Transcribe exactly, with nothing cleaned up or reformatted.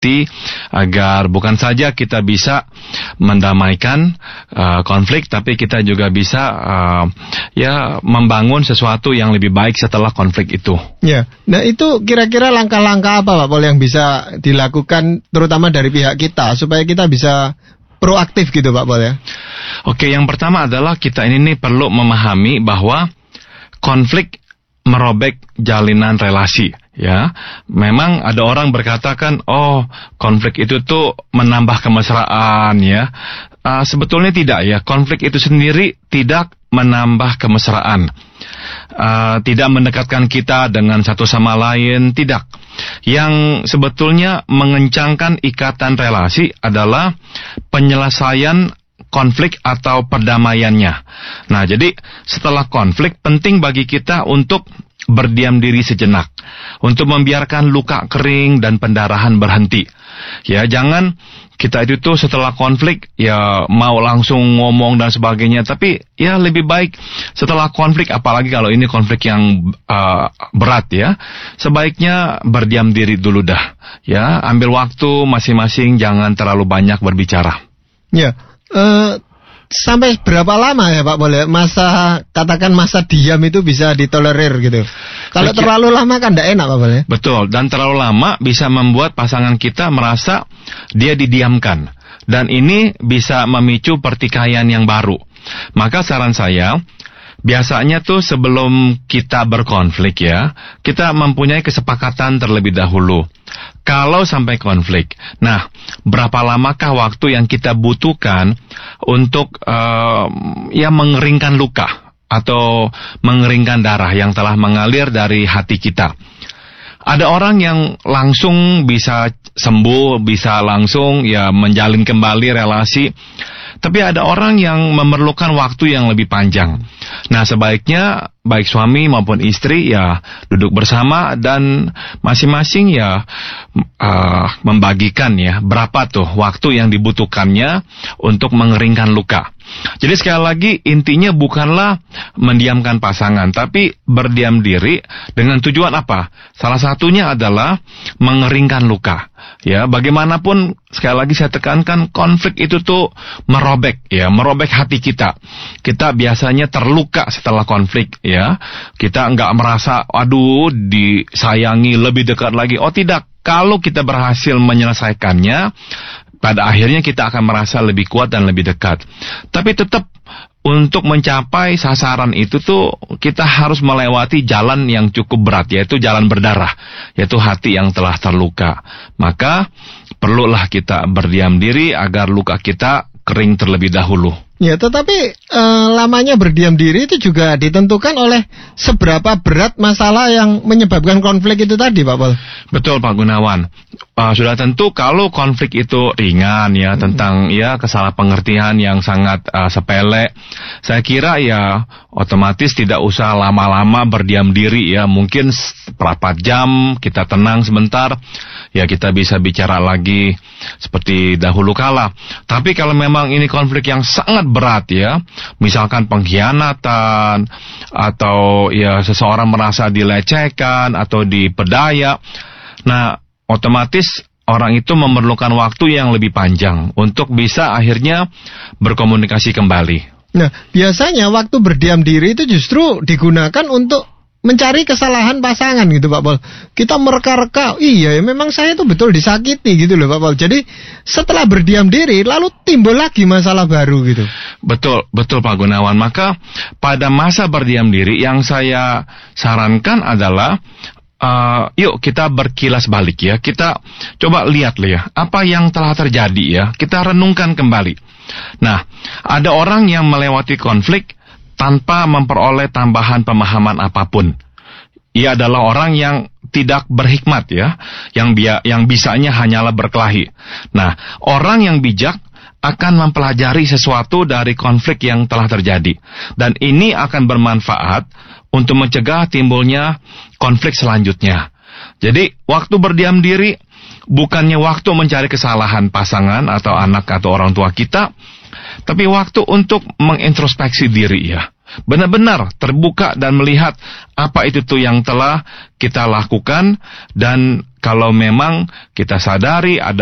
hati agar bukan saja kita bisa mendamaikan uh, konflik, tapi kita juga bisa uh, ya membangun sesuatu yang lebih baik setelah konflik itu. Ya, nah itu kira-kira langkah-langkah apa Pak Paul yang bisa dilakukan terutama dari pihak kita supaya kita bisa proaktif gitu Pak Paul ya? Oke, yang pertama adalah kita ini nih perlu memahami bahwa konflik merobek jalinan relasi. Ya, memang ada orang berkata kan, oh konflik itu tuh menambah kemesraan ya. Uh, sebetulnya tidak ya, konflik itu sendiri tidak menambah kemesraan, uh, tidak mendekatkan kita dengan satu sama lain, tidak. Yang sebetulnya mengencangkan ikatan relasi adalah penyelesaian konflik atau perdamaiannya. Nah, jadi setelah konflik penting bagi kita untuk berdiam diri sejenak, untuk membiarkan luka kering dan pendarahan berhenti. Ya, jangan kita itu tuh setelah konflik ya mau langsung ngomong dan sebagainya, tapi ya lebih baik setelah konflik, apalagi kalau ini konflik yang uh, berat ya, sebaiknya berdiam diri dulu dah. Ya, ambil waktu masing-masing, jangan terlalu banyak berbicara. Ya, uh... sampai berapa lama ya Pak boleh masa katakan masa diam itu bisa ditolerir gitu? Kalau terlalu lama kan tidak enak Pak boleh. Betul, dan terlalu lama bisa membuat pasangan kita merasa dia didiamkan, dan ini bisa memicu pertikaian yang baru. Maka saran saya, biasanya tuh sebelum kita berkonflik ya, kita mempunyai kesepakatan terlebih dahulu. Kalau sampai konflik, nah berapa lamakah waktu yang kita butuhkan untuk uh, ya mengeringkan luka atau mengeringkan darah yang telah mengalir dari hati kita? Ada orang yang langsung bisa sembuh, bisa langsung ya menjalin kembali relasi. Tapi ada orang yang memerlukan waktu yang lebih panjang. Nah, sebaiknya baik suami maupun istri ya duduk bersama dan masing-masing ya uh, membagikan ya berapa tuh waktu yang dibutuhkannya untuk mengeringkan luka. Jadi sekali lagi intinya bukanlah mendiamkan pasangan, tapi berdiam diri dengan tujuan apa? Salah satunya adalah mengeringkan luka. Ya, bagaimanapun sekali lagi saya tekankan, konflik itu tuh merobek ya, merobek hati kita. Kita biasanya terluka setelah konflik ya. Kita nggak merasa aduh disayangi lebih dekat lagi. Oh tidak, kalau kita berhasil menyelesaikannya, pada akhirnya kita akan merasa lebih kuat dan lebih dekat. Tapi tetap untuk mencapai sasaran itu tuh kita harus melewati jalan yang cukup berat, yaitu jalan berdarah, yaitu hati yang telah terluka. Maka perlulah kita berdiam diri agar luka kita kering terlebih dahulu. Ya, tetapi eh, lamanya berdiam diri itu juga ditentukan oleh seberapa berat masalah yang menyebabkan konflik itu tadi, Pak Paul. Betul, Pak Gunawan. Uh, sudah tentu kalau konflik itu ringan ya, hmm. tentang ya kesalahpengertian yang sangat uh, sepele, saya kira ya otomatis tidak usah lama-lama berdiam diri ya. Mungkin berapa jam kita tenang sebentar, ya kita bisa bicara lagi seperti dahulu kala. Tapi kalau memang ini konflik yang sangat berat ya, misalkan pengkhianatan atau ya seseorang merasa dilecehkan atau diperdaya, nah otomatis orang itu memerlukan waktu yang lebih panjang untuk bisa akhirnya berkomunikasi kembali. Nah, biasanya waktu berdiam diri itu justru digunakan untuk mencari kesalahan pasangan gitu Pak Paul. Kita mereka-reka, iya ya memang saya itu betul disakiti gitu loh Pak Paul. Jadi setelah berdiam diri lalu timbul lagi masalah baru gitu. Betul, betul Pak Gunawan. Maka pada masa berdiam diri yang saya sarankan adalah Uh, yuk kita berkilas balik ya. Kita coba lihat ya, apa yang telah terjadi ya. Kita renungkan kembali. Nah, ada orang yang melewati konflik tanpa memperoleh tambahan pemahaman apapun. Ia adalah orang yang tidak berhikmat ya, yang bia- yang bisanya hanyalah berkelahi. Nah, orang yang bijak akan mempelajari sesuatu dari konflik yang telah terjadi. Dan ini akan bermanfaat untuk mencegah timbulnya konflik selanjutnya. Jadi, waktu berdiam diri bukannya waktu mencari kesalahan pasangan atau anak atau orang tua kita, Tapi waktu untuk mengintrospeksi diri ya. Benar-benar terbuka dan melihat apa itu tuh yang telah kita lakukan, dan kalau memang kita sadari ada